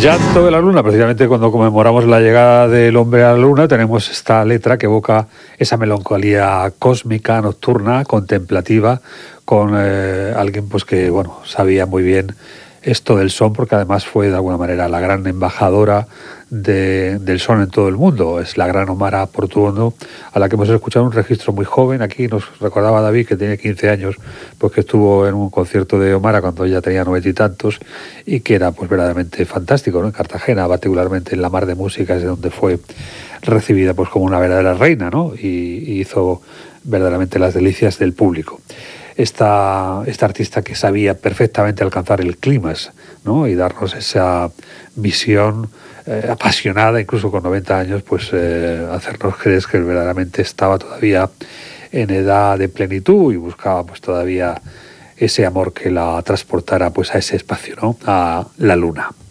Llanto de la luna, precisamente cuando conmemoramos la llegada del hombre a la luna, tenemos esta letra que evoca esa melancolía cósmica, nocturna, contemplativa, con alguien pues que bueno sabía muy bien esto del son, porque además fue de alguna manera la gran embajadora del son en todo el mundo. Es la gran Omara Portuondo, a la que hemos escuchado un registro muy joven. Aquí nos recordaba David que tiene 15 años, pues que estuvo en un concierto de Omara cuando ella tenía 90 y tantos, y que era pues verdaderamente fantástico, ¿no? En Cartagena, particularmente en la Mar de Música, es donde fue recibida pues como una verdadera reina, ¿no? Y hizo verdaderamente las delicias del público. Esta artista que sabía perfectamente alcanzar el clímax, ¿no? Y darnos esa visión apasionada, incluso con 90 años, pues hacernos creer que verdaderamente estaba todavía en edad de plenitud y buscaba pues todavía ese amor que la transportara pues a ese espacio, ¿no? A la luna.